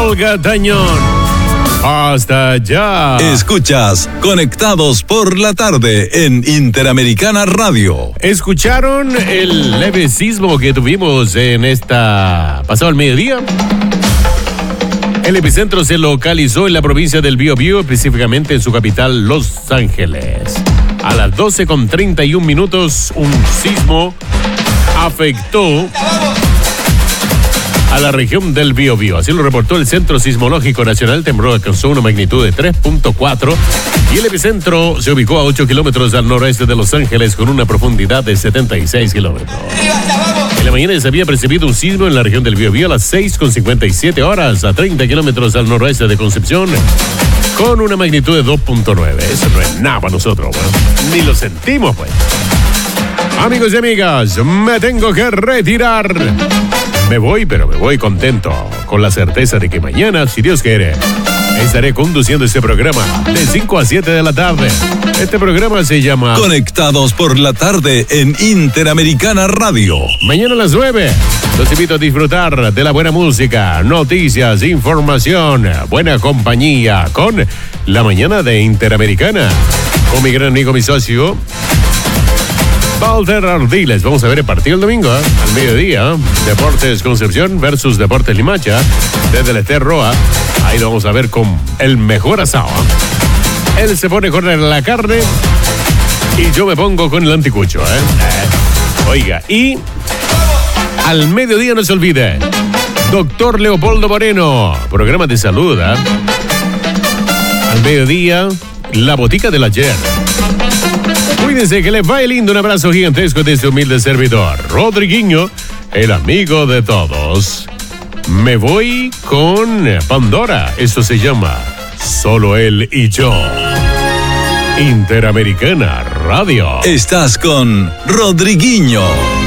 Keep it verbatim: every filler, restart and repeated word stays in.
Olga Tañón. Hasta allá. Escuchas Conectados por la Tarde en Interamericana Radio. ¿Escucharon el leve sismo que tuvimos en esta... pasado el mediodía? El epicentro se localizó en la provincia del Biobío, específicamente en su capital, Los Ángeles. A las doce con treinta y un minutos, un sismo afectó a la región del Biobío. Así lo reportó el Centro Sismológico Nacional. Temblor alcanzó una magnitud de tres punto cuatro y el epicentro se ubicó a ocho kilómetros al noroeste de Los Ángeles con una profundidad de setenta y seis kilómetros. En la mañana se había percibido un sismo en la región del Biobío a las seis con cincuenta y siete horas a treinta kilómetros al noroeste de Concepción con una magnitud de dos punto nueve. Eso no es nada para nosotros, bueno. Ni lo sentimos, pues. Amigos y amigas, me tengo que retirar. Me voy, pero me voy contento, con la certeza de que mañana, si Dios quiere, estaré conduciendo este programa de cinco a siete de la tarde. Este programa se llama Conectados por la Tarde en Interamericana Radio. Mañana a las nueve, los invito a disfrutar de la buena música, noticias, información, buena compañía, con La Mañana de Interamericana, con mi gran amigo, mi socio Walter Ardiles. Vamos a ver el partido el domingo, ¿eh? Al mediodía. Deportes Concepción versus Deportes Limacha, desde el Ester Roa. Ahí lo vamos a ver con el mejor asado, ¿eh? Él se pone con la carne y yo me pongo con el anticucho, ¿eh? eh. Oiga, y al mediodía no se olvide, Doctor Leopoldo Moreno, programa de salud, ¿eh? Al mediodía, la botica del ayer. Cuídense, que les vaya lindo. Un abrazo gigantesco de este humilde servidor, Rodriguinho, el amigo de todos. Me voy con Pandora. Esto se llama Solo Él y Yo. Interamericana Radio. Estás con Rodriguinho.